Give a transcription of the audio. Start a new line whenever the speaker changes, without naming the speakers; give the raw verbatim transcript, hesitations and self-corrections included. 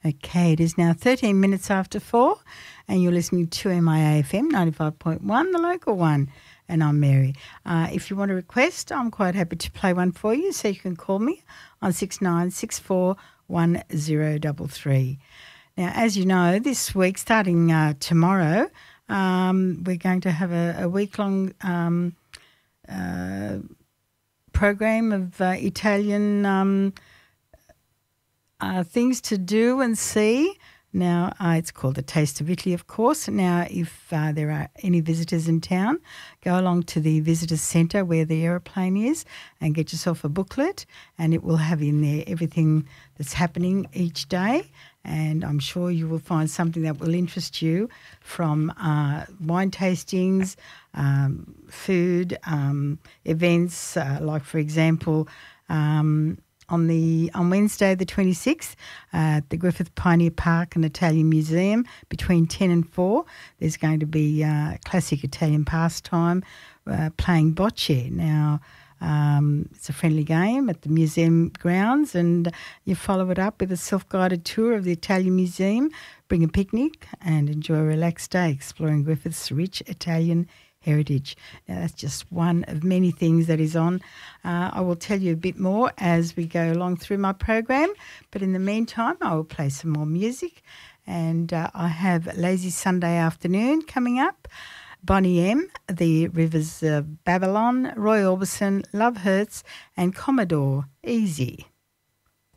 Okay, it is now thirteen minutes after four and you're listening to M I A F M ninety-five point one, the local one, and I'm Mary. Uh, if you want a request, I'm quite happy to play one for you, so you can call me on six nine six four one zero three three. Now, as you know, this week, starting uh, tomorrow, um, we're going to have a, a week-long um, uh, program of uh, Italian um Uh, things to do and see. Now, uh, it's called the Taste of Italy, of course. Now, if uh, there are any visitors in town, go along to the visitors centre where the aeroplane is and get yourself a booklet, and it will have in there everything that's happening each day, and I'm sure you will find something that will interest you, from uh, wine tastings, um, food, um, events, uh, like, for example, um, On the on Wednesday the twenty-sixth uh, at the Griffith Pioneer Park and Italian Museum between ten and four, there's going to be uh, classic Italian pastime, uh, playing bocce. Now, um, it's a friendly game at the museum grounds, and you follow it up with a self-guided tour of the Italian Museum. Bring a picnic and enjoy a relaxed day exploring Griffith's rich Italian heritage. Now, that's just one of many things that is on. Uh, I will tell you a bit more as we go along through my program, but in the meantime, I will play some more music, and uh, I have Lazy Sunday Afternoon coming up, Bonnie M, The Rivers of Babylon, Roy Orbison, Love Hurts, and Commodore, Easy.